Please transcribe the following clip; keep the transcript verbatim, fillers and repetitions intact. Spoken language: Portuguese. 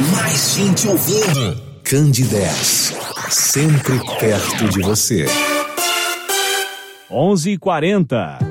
mais gente ouvindo. Candidez, sempre perto de você. onze e quarenta.